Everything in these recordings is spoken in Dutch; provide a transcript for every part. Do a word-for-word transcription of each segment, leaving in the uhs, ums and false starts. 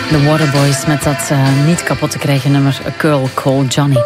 De Waterboys met dat uh, niet kapot te krijgen nummer A Girl Called Johnny.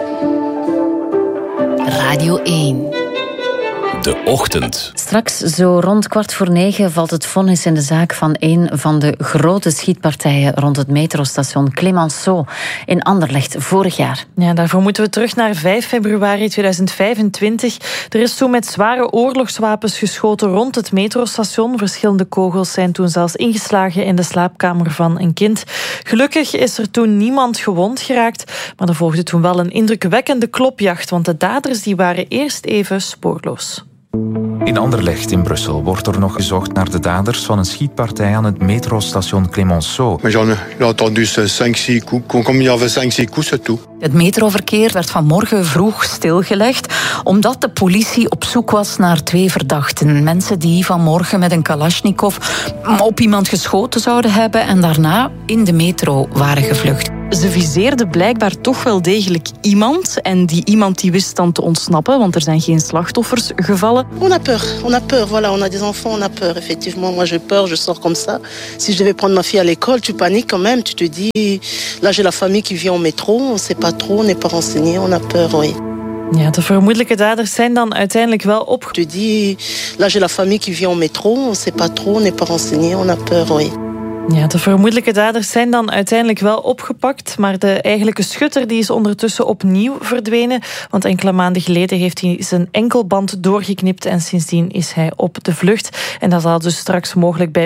Radio één. De ochtend. Straks zo rond kwart voor negen valt het vonnis in de zaak van een van de grote schietpartijen rond het metrostation Clemenceau in Anderlecht vorig jaar. Ja, daarvoor moeten we terug naar vijf februari tweeduizend vijfentwintig. Er is toen met zware oorlogswapens geschoten rond het metrostation. Verschillende kogels zijn toen zelfs ingeslagen in de slaapkamer van een kind. Gelukkig is er toen niemand gewond geraakt, maar er volgde toen wel een indrukwekkende klopjacht, want de daders die waren eerst even spoorloos. In Anderlecht in Brussel wordt er nog gezocht naar de daders van een schietpartij aan het metrostation Clemenceau. Maar j'en ai entendu cinq six coups. Comme il y avait cinq six coups, c'est tout. Het metroverkeer werd vanmorgen vroeg stilgelegd omdat de politie op zoek was naar twee verdachten. Mensen die vanmorgen met een Kalashnikov op iemand geschoten zouden hebben en daarna in de metro waren gevlucht. Ze viseerden blijkbaar toch wel degelijk iemand. En die iemand die wist dan te ontsnappen, want er zijn geen slachtoffers gevallen. On a peur, on a peur, voilà, on a des enfants, on a peur, effectivement. Moi j'ai peur, je sors comme ça. Si je devais prendre ma fille à l'école, tu paniques quand même, tu te dis, là j'ai la famille qui vient au métro, on sait pas trop, on n'est pas renseigné, on a peur, oui. Ja, de vermoedelijke daders zijn dan uiteindelijk wel opgepakt. Tu te dis, là j'ai la famille qui vient au métro, on sait pas trop, on n'est pas renseigné, on a peur, oui. Ja, de vermoedelijke daders zijn dan uiteindelijk wel opgepakt, maar de eigenlijke schutter die is ondertussen opnieuw verdwenen, want enkele maanden geleden heeft hij zijn enkelband doorgeknipt en sindsdien is hij op de vlucht. En dat zal dus straks mogelijk bij